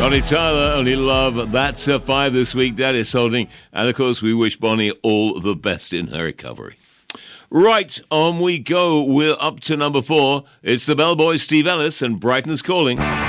Bonnie Tyler, Only Love. That's her 5 this week. That is holding. And, of course, we wish Bonnie all the best in her recovery. Right, on we go. We're up to number 4. It's the Bellboys, Steve Ellis, and Brighton's Calling.